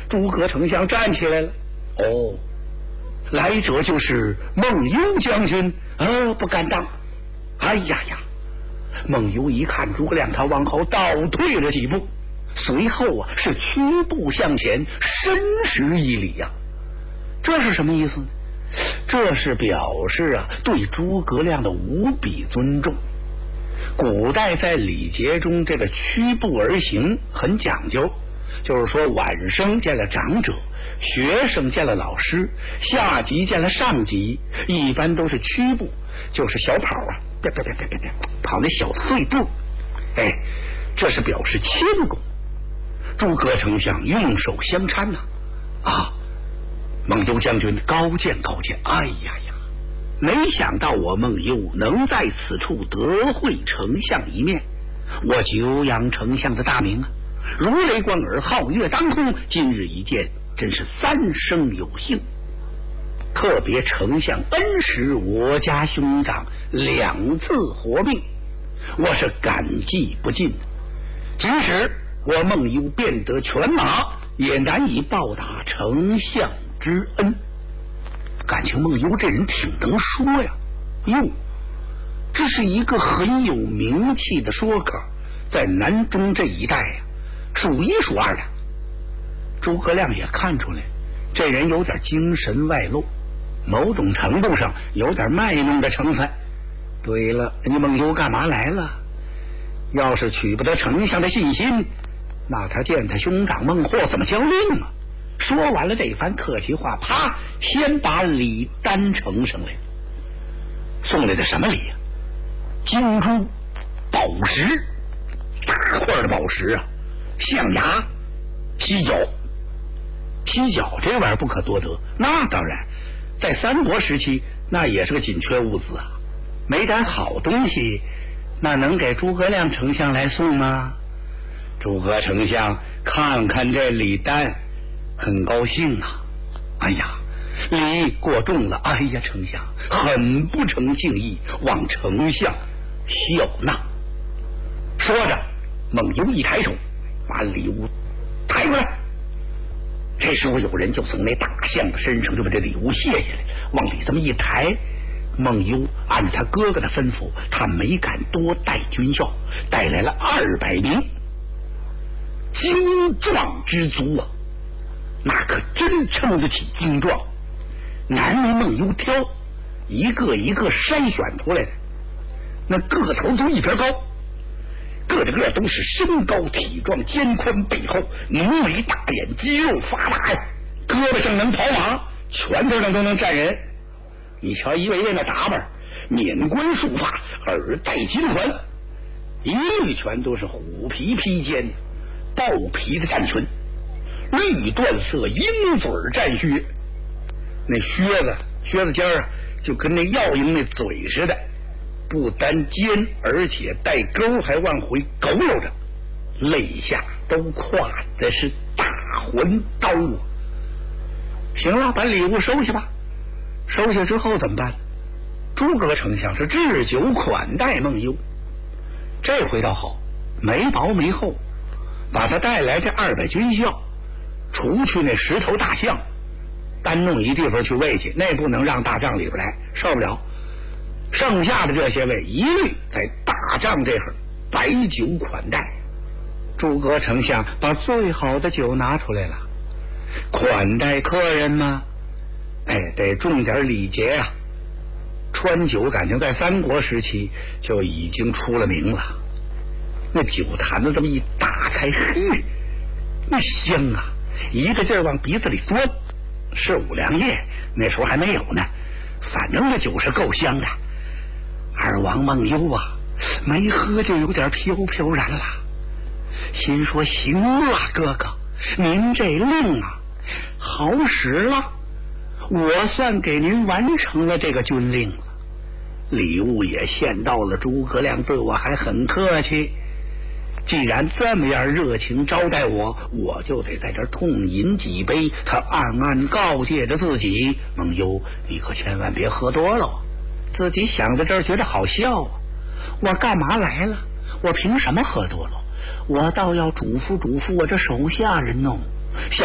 诸葛丞相站起来了。哦，来者就是孟幽将军，不敢当。哎呀呀！孟幽一看诸葛亮，他往后倒退了几步，随后是屈步向前，深施一礼呀。这是什么意思呢？这是表示对诸葛亮的无比尊重。古代在礼节中，这个屈步而行很讲究，就是说晚生见了长者，学生见了老师，下级见了上级，一般都是屈步，就是小跑别跑那小碎步，这是表示谦恭。诸葛丞相用手相搀孟幽将军高见高见。哎呀呀，没想到我孟幽能在此处得会丞相一面，我久仰丞相的大名如雷贯耳，皓月当空，今日一见，真是三生有幸。特别丞相恩使我家兄长2次活命，我是感激不尽。即使我孟幽变得犬马，也难以报答丞相之恩。感情孟幽这人挺能说呀，这是一个很有名气的说客，在南中这一带数一数二的。诸葛亮也看出来这人有点精神外露，某种程度上有点卖弄的成分。对了，人家孟幽干嘛来了？要是取不得丞相的信心，那他见他兄长孟获怎么交令说完了这番客气话，啪，先把礼单呈上来。送来的什么礼金珠、宝石，大块的宝石象牙、犀角。犀角这玩意儿不可多得，那当然在三国时期那也是个紧缺物资没点好东西，那能给诸葛亮丞相来送吗？诸葛丞相看看这礼单，很高兴哎呀，礼过重了，哎呀，丞相很不成敬意，望丞相笑纳。说着，孟幽一抬手把礼物抬过来。这时候有人就从那大象的身上就把这礼物卸下来，往里这么一抬。孟幽按他哥哥的吩咐，他没敢多带军校，带来了200名精壮之族那可真称得起精壮。难为孟幽挑，一个一个筛选出来的，那个头都一边高，个个都是身高体壮，肩宽背厚，浓眉大眼，肌肉发达胳膊上能跑马，拳头上都能站人。你瞧一位位那打扮，免冠束发，耳戴金环，一律全都是虎皮披肩，豹皮的战裙，绿缎色鹰嘴战靴，那靴子尖就跟那药鹰那嘴似的，不单尖，而且带钩，还往回佝偻着，肋下都挎的是大环刀行了，把礼物收下吧。收下之后怎么办？诸葛丞相是置酒款待孟幽，这回倒好，没薄没厚，把他带来这200军校，除去那10头大象，单弄一地方去喂去，那不能让大帐里边来，受不了。剩下的这些位一律在大帐这会儿摆酒款待。诸葛丞相把最好的酒拿出来了，款待客人吗？得重点礼节川酒感情在三国时期就已经出了名了。那酒坛子这么一打开，那香一个劲儿往鼻子里钻。是5粮液，那时候还没有呢，反正这酒是够香的。二王孟幽没喝就有点飘飘然了，心说行了，哥哥您这令好使了，我算给您完成了这个军令了。礼物也献到了，诸葛亮对我还很客气，既然这么样热情招待我，我就得在这儿痛饮几杯。他暗暗告诫着自己，孟幽你可千万别喝多了。自己想在这儿觉得好笑我干嘛来了？我凭什么喝多了？我倒要嘱咐嘱咐我这手下人